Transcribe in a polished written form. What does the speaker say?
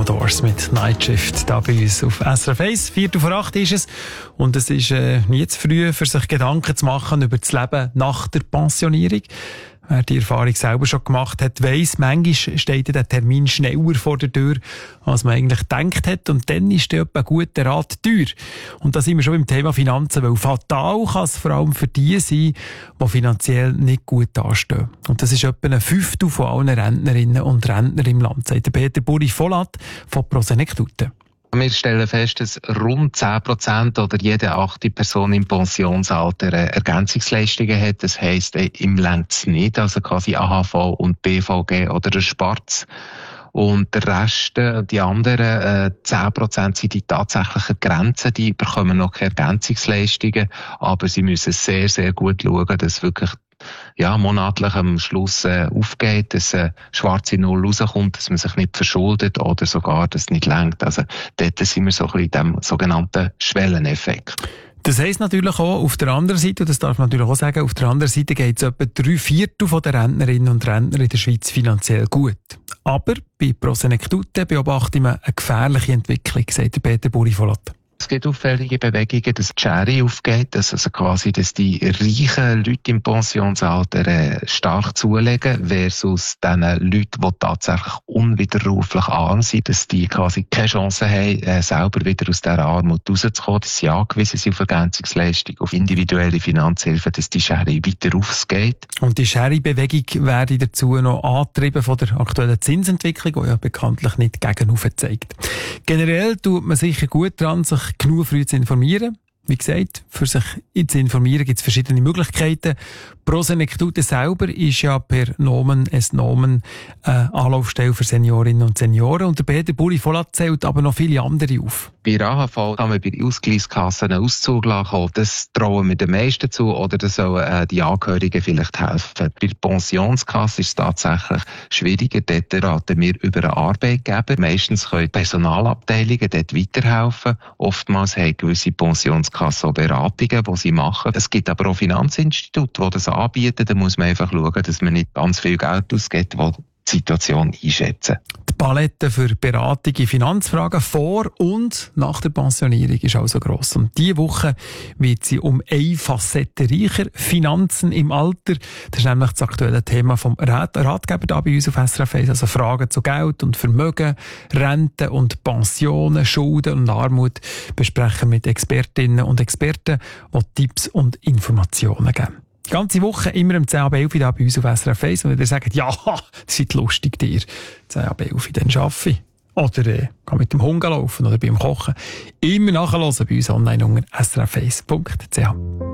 Commodores mit Night Shift da bei uns auf SRF 1. 7:45 ist es. Und es ist nie zu früh, für sich Gedanken zu machen über das Leben nach der Pensionierung. Wer die Erfahrung selber schon gemacht hat, weiss, manchmal steht der Termin schneller vor der Tür, als man eigentlich gedacht hat. Und dann ist der ein guter Rat teuer. Und da sind wir schon beim Thema Finanzen, weil fatal kann es vor allem für die sein, die finanziell nicht gut dastehen. Und das ist etwa ein Fünftel von allen Rentnerinnen und Rentnern im Land, sagt Peter Buri-Vollat von Prosenektute. Wir stellen fest, dass rund 10% oder jede 8. Person im Pensionsalter Ergänzungsleistungen hat. Das heisst, im längt's nicht, also quasi AHV und BVG oder ein Sparz. Und der Rest, die anderen 10% sind die tatsächlichen Grenzen, die bekommen noch keine Ergänzungsleistungen, aber sie müssen sehr, sehr gut schauen, dass wirklich monatlich am Schluss aufgeht, dass eine schwarze Null rauskommt, dass man sich nicht verschuldet oder sogar, dass es nicht reicht. Also dort sind wir so ein bisschen in dem sogenannten Schwelleneffekt. Das heisst natürlich auch auf der anderen Seite, und das darf man natürlich auch sagen, auf der anderen Seite geht es etwa 3/4 der Rentnerinnen und Rentner in der Schweiz finanziell gut. Aber bei Prosenektute beobachten wir eine gefährliche Entwicklung, sagt Peter Buri-Vollat. Es gibt auffällige Bewegungen, dass die Schere aufgeht, dass die reichen Leute im Pensionsalter stark zulegen, versus den Leuten, die tatsächlich unwiderruflich arm sind, dass die quasi keine Chance haben, selber wieder aus dieser Armut rauszukommen, dass sie angewiesen sind auf Ergänzungsleistung, auf individuelle Finanzhilfe, dass die Schere weiter aufgeht. Und die Schere-Bewegung werde dazu noch angetrieben von der aktuellen Zinsentwicklung, die ja bekanntlich nicht gegen oben zeigt. Generell tut man sicher gut daran, sich genug früh zu informieren. Wie gesagt, für sich zu informieren gibt es verschiedene Möglichkeiten. Prosenektute selber ist ja per Nomen es Nomen Anlaufstelle für Seniorinnen und Senioren. Und der Peter Buri-Vollat zählt aber noch viele andere auf. Bei der AHV kann man bei Ausgleichskassen einen Auszug lassen. Das trauen wir den meisten zu, oder das sollen die Angehörigen vielleicht helfen. Bei der Pensionskasse ist es tatsächlich schwieriger. Dort raten wir über einen Arbeitgeber. Meistens können Personalabteilungen dort weiterhelfen. Oftmals haben gewisse Pensionskassen auch Beratungen, die sie machen. Es gibt aber auch Finanzinstitute, die das anbieten. Da muss man einfach schauen, dass man nicht ganz viel Geld ausgibt, die Situation einschätzen. Die Palette für Beratung in Finanzfragen vor und nach der Pensionierung ist also gross. Und diese Woche wird sie um eine Facette reicher. Finanzen im Alter. Das ist nämlich das aktuelle Thema vom Ratgeber da bei uns auf SRF 1. Also Fragen zu Geld und Vermögen, Renten und Pensionen, Schulden und Armut besprechen mit Expertinnen und Experten, die Tipps und Informationen geben. Die ganze Woche immer um 10 ab 11 da bei uns auf SRF 1. Und ihr sagt, ja, das seid lustig dir. 10 ab 11 dann arbeite ich. Oder gehe mit dem Hund laufen oder beim Kochen. Immer nachhören bei uns online unter srf1.ch.